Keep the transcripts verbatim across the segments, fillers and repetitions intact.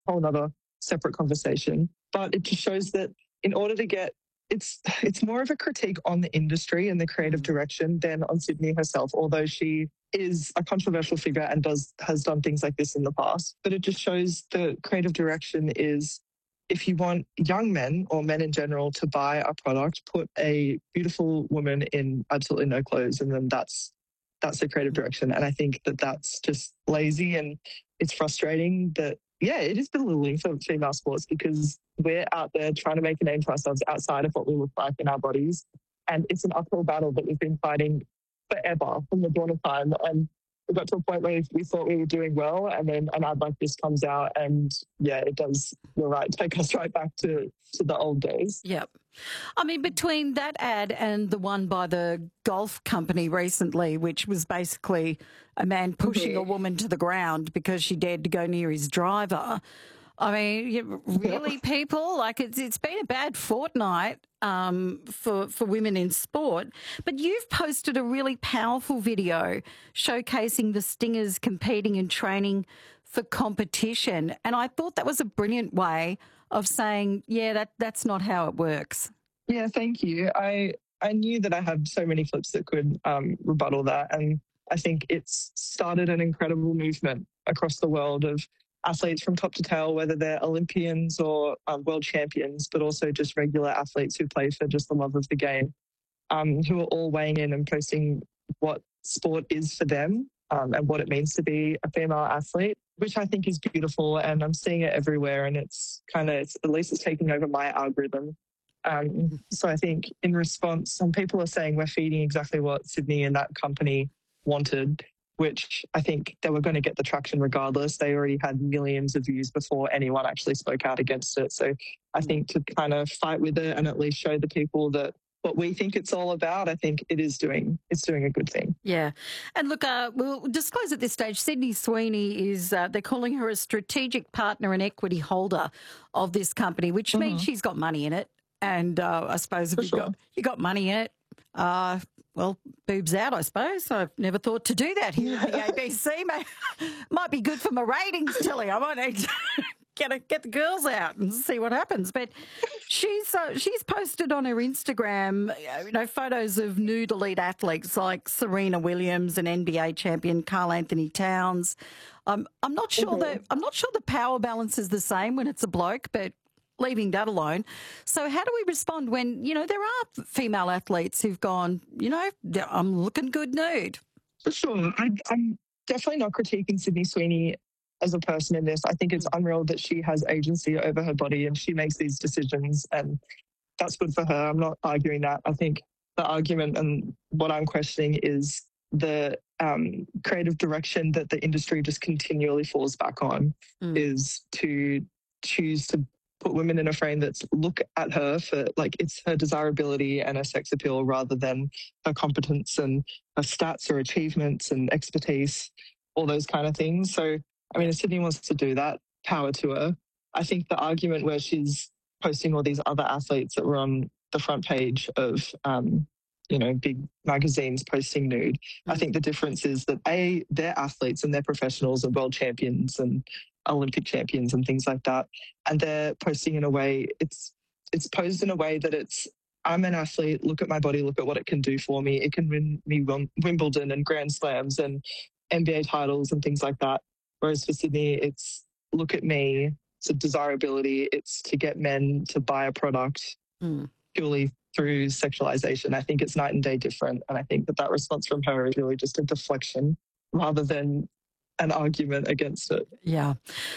whole other separate conversation. But it just shows that in order to get it's it's more of a critique on the industry and the creative direction than on Sydney herself, although she is a controversial figure and does has done things like this in the past. But it just shows the creative direction is, if you want young men or men in general to buy a product, put a beautiful woman in absolutely no clothes, and then that's that's the creative direction. And I think that that's just lazy, and it's frustrating that, yeah, it is belittling for female sports because we're out there trying to make a name for ourselves outside of what we look like in our bodies. And it's an uphill battle that we've been fighting forever from the dawn of time. And we got to a point where we thought we were doing well, and then an ad like this comes out, and yeah, it does, you're right, take us right back to, to the old days. Yep. I mean, between that ad and the one by the golf company recently, which was basically a man pushing a woman to the ground because she dared to go near his driver. I mean, really, people? Like, it's it's been a bad fortnight um, for, for women in sport. But you've posted a really powerful video showcasing the Stingers competing and training for competition. And I thought that was a brilliant way of saying, yeah, that that's not how it works. Yeah, thank you. I, I knew that I had so many clips that could um, rebuttal that. And I think it's started an incredible movement across the world of athletes from top to tail, whether they're Olympians or um, world champions, but also just regular athletes who play for just the love of the game, um, who are all weighing in and posting what sport is for them um, and what it means to be a female athlete, which I think is beautiful. And I'm seeing it everywhere, and it's kind of, at least it's taking over my algorithm. Um, so I think in response, some people are saying we're feeding exactly what Sydney and that company wanted, which I think they were going to get the traction regardless. They already had millions of views before anyone actually spoke out against it. So I think to kind of fight with it and at least show the people that what we think it's all about, I think it is doing, it's doing a good thing. Yeah. And look, uh, we'll disclose at this stage, Sydney Sweeney is, uh, they're calling her a strategic partner and equity holder of this company, which mm-hmm. means she's got money in it. And uh, I suppose if For you've sure. got, you got money in it, uh, well, boobs out, I suppose. I've never thought to do that here at the A B C. Might, might be good for my ratings, Tilly. I might need to get, a, get the girls out and see what happens. But she's uh, she's posted on her Instagram, you know, photos of nude elite athletes like Serena Williams and N B A champion Karl Anthony Towns. Um, I'm not sure mm-hmm. that I'm not sure the power balance is the same when it's a bloke, but leaving that alone. So how do we respond when, you know, there are female athletes who've gone, you know, I'm looking good nude? For sure. I, I'm definitely not critiquing Sydney Sweeney as a person in this. I think it's unreal that she has agency over her body and she makes these decisions, and that's good for her. I'm not arguing that. I think the argument and what I'm questioning is the um, creative direction that the industry just continually falls back on mm. is to choose to put women in a frame that's look at her for, like, it's her desirability and her sex appeal rather than her competence and her stats or achievements and expertise, all those kind of things. So, I mean, if Sydney wants to do that, power to her. I think the argument where she's posting all these other athletes that were on the front page of, um, you know, big magazines posting nude, mm-hmm. I think the difference is that, A, they're athletes and they're professionals and world champions and Olympic champions and things like that. And they're posting in a way, it's it's posed in a way that it's, I'm an athlete, look at my body, look at what it can do for me. It can win me Wimbledon and Grand Slams and N B A titles and things like that. Whereas for Sydney, it's look at me, it's a desirability, it's to get men to buy a product mm. purely through sexualization. I think it's night and day different. And I think that that response from her is really just a deflection rather than an argument against it. Yeah.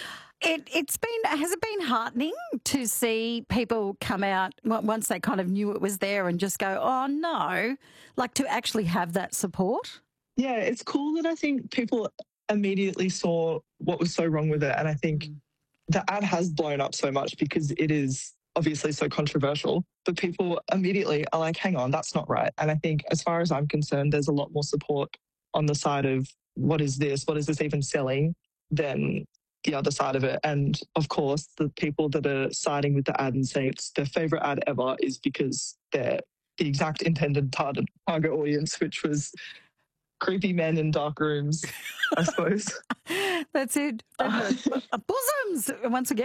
It, it's been, has it been heartening to see people come out once they kind of knew it was there and just go, oh no, like to actually have that support? Yeah, it's cool that I think people immediately saw what was so wrong with it. And I think mm. the ad has blown up so much because it is obviously so controversial, but people immediately are like, hang on, that's not right. And I think as far as I'm concerned, there's a lot more support on the side of what is this? What is this even selling? Than the other side of it. And of course, the people that are siding with the ad and saying it's their favourite ad ever is because they're the exact intended target target audience, which was creepy men in dark rooms, I suppose. That's it. Uh, bosoms, once again.